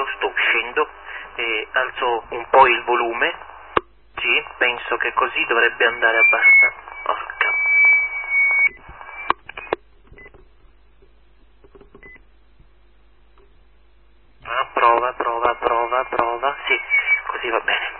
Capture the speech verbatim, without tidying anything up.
io sto uscendo e alzo un po' il volume. Sì, penso che così dovrebbe andare abbastanza. Porca. Ah, prova, prova, prova, prova. Sì, così va bene.